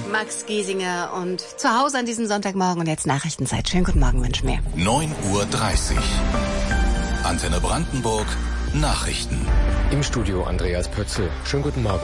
Max Giesinger und zu Hause an diesem Sonntagmorgen und jetzt Nachrichtenzeit. Schönen guten Morgen, wünsche mir. 9:30 Uhr. Antenne Brandenburg, Nachrichten. Im Studio Andreas Pötzl. Schönen guten Morgen.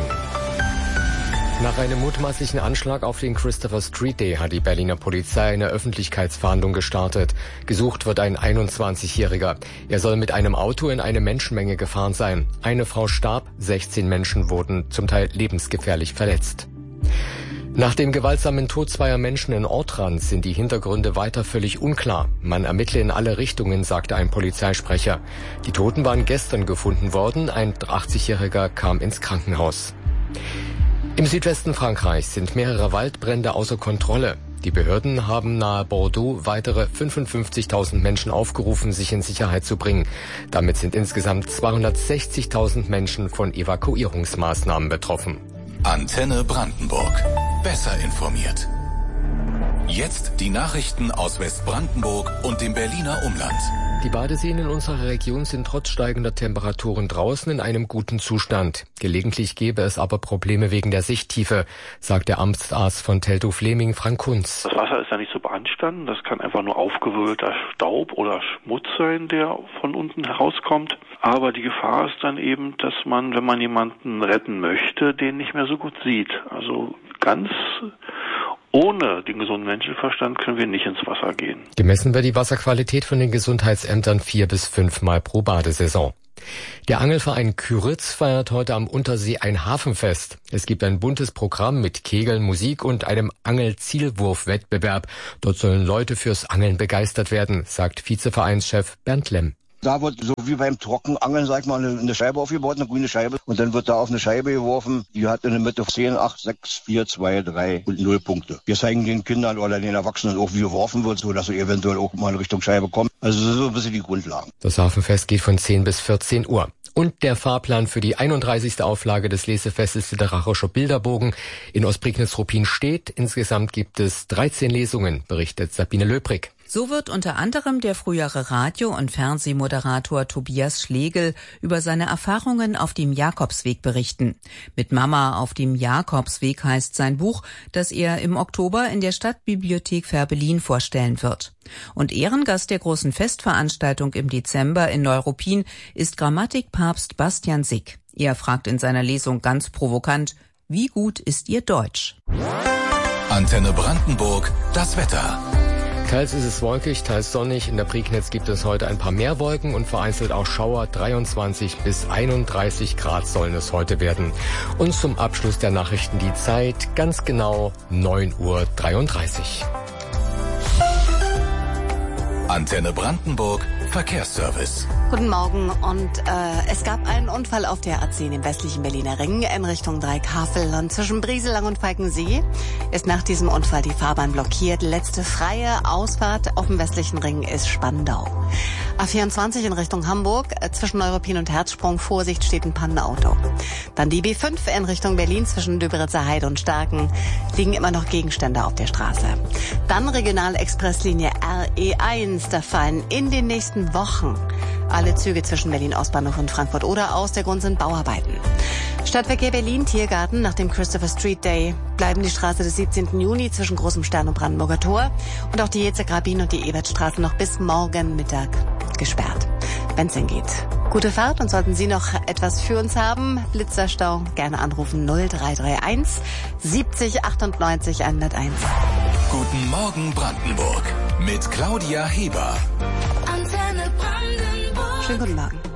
Nach einem mutmaßlichen Anschlag auf den Christopher Street Day hat die Berliner Polizei eine Öffentlichkeitsfahndung gestartet. Gesucht wird ein 21-Jähriger. Er soll mit einem Auto in eine Menschenmenge gefahren sein. Eine Frau starb, 16 Menschen wurden zum Teil lebensgefährlich verletzt. Nach dem gewaltsamen Tod zweier Menschen in Ortrans sind die Hintergründe weiter völlig unklar. Man ermittle in alle Richtungen, sagte ein Polizeisprecher. Die Toten waren gestern gefunden worden. Ein 80-Jähriger kam ins Krankenhaus. Im Südwesten Frankreichs sind mehrere Waldbrände außer Kontrolle. Die Behörden haben nahe Bordeaux weitere 55.000 Menschen aufgerufen, sich in Sicherheit zu bringen. Damit sind insgesamt 260.000 Menschen von Evakuierungsmaßnahmen betroffen. Antenne Brandenburg. Besser informiert. Jetzt die Nachrichten aus Westbrandenburg und dem Berliner Umland. Die Badeseen in unserer Region sind trotz steigender Temperaturen draußen in einem guten Zustand. Gelegentlich gäbe es aber Probleme wegen der Sichttiefe, sagt der Amtsarzt von Teltow-Fleming, Frank Kunz. Das Wasser ist ja nicht so beanstanden. Das kann einfach nur aufgewirbelter Staub oder Schmutz sein, der von unten herauskommt. Aber die Gefahr ist dann eben, dass man, wenn man jemanden retten möchte, den nicht mehr so gut sieht. Also ganz ohne den gesunden Menschenverstand können wir nicht ins Wasser gehen. Gemessen wird die Wasserqualität von den Gesundheitsämtern 4 bis 5 Mal pro Badesaison. Der Angelverein Kyritz feiert heute am Untersee ein Hafenfest. Es gibt ein buntes Programm mit Kegeln, Musik und einem Angelzielwurfwettbewerb. Dort sollen Leute fürs Angeln begeistert werden, sagt Vizevereinschef Bernd Lemm. Da wird so wie beim Trockenangeln, sag ich mal, eine Scheibe aufgebaut, eine grüne Scheibe. Und dann wird da auf eine Scheibe geworfen. Die hat in der Mitte 10, 8, 6, 4, 2, 3 und 0 Punkte. Wir zeigen den Kindern oder den Erwachsenen auch, wie geworfen wird, so dass sie eventuell auch mal in Richtung Scheibe kommen. Also so ein bisschen die Grundlagen. Das Hafenfest geht von 10 bis 14 Uhr. Und der Fahrplan für die 31. Auflage des Lesefestes Literarischer Bilderbogen in Ostprignitz-Ruppin steht. Insgesamt gibt es 13 Lesungen, berichtet Sabine Löbrig. So wird unter anderem der frühere Radio- und Fernsehmoderator Tobias Schlegel über seine Erfahrungen auf dem Jakobsweg berichten. Mit Mama auf dem Jakobsweg heißt sein Buch, das er im Oktober in der Stadtbibliothek Fährberlin vorstellen wird. Und Ehrengast der großen Festveranstaltung im Dezember in Neuruppin ist Grammatikpapst Bastian Sick. Er fragt in seiner Lesung ganz provokant: Wie gut ist Ihr Deutsch? Antenne Brandenburg, das Wetter. Teils ist es wolkig, teils sonnig. In der Prignitz gibt es heute ein paar mehr Wolken und vereinzelt auch Schauer. 23 bis 31 Grad sollen es heute werden. Und zum Abschluss der Nachrichten die Zeit, ganz genau 9:33 Uhr. Antenne Brandenburg, Verkehrsservice. Guten Morgen und es gab einen Unfall auf der A10 im westlichen Berliner Ring in Richtung Dreikafel und zwischen Brieselang und Falkensee ist nach diesem Unfall die Fahrbahn blockiert. Letzte freie Ausfahrt auf dem westlichen Ring ist Spandau. A24 in Richtung Hamburg, zwischen Neuruppin und Herzsprung, Vorsicht, steht ein Pannenauto. Dann die B5 in Richtung Berlin zwischen Döberitzer Heide und Starken, liegen immer noch Gegenstände auf der Straße. Dann Regionalexpresslinie RE1, da fallen in den nächsten Wochen alle Züge zwischen Berlin-Ostbahnhof und Frankfurt-Oder aus. Der Grund sind Bauarbeiten. Stadtverkehr Berlin, Tiergarten. Nach dem Christopher Street Day bleiben die Straße des 17. Juni zwischen Großem Stern und Brandenburger Tor und auch die Jezer-Grabin und die Ebertstraße noch bis morgen Mittag gesperrt. Wenn's denn geht. Gute Fahrt und sollten Sie noch etwas für uns haben, Blitzerstau, gerne anrufen 0331 70 98 101. Guten Morgen Brandenburg mit Claudia Heber. Schönen guten Morgen.